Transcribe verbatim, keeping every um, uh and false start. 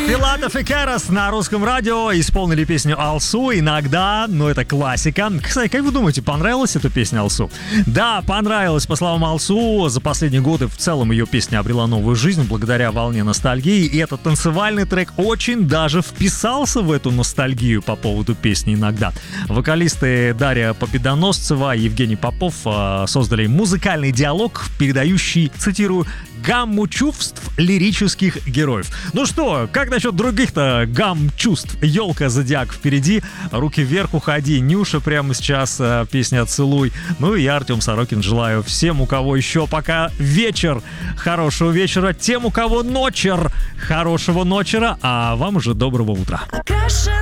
Филатов и Керас на русском радио исполнили песню «Алсу». Иногда, но это классика. Кстати, как вы думаете, понравилась эта песня «Алсу»? Да, понравилась. По словам Алсу, за последние годы в целом ее песня обрела новую жизнь благодаря волне ностальгии. И этот танцевальный трек очень даже вписался в эту ностальгию по поводу песни иногда. Вокалисты Дарья Победоносцева и Евгений Попов создали музыкальный диалог, передающий, цитирую, гамму чувств лирических героев. Ну что, как насчет других-то гамм чувств? Елка, Зодиак впереди, руки вверх уходи, Нюша прямо сейчас, песня «Целуй». Ну и я, Артем Сорокин, желаю всем, у кого еще пока вечер, хорошего вечера, тем, у кого ночер, хорошего ночера, а вам уже доброго утра. Краше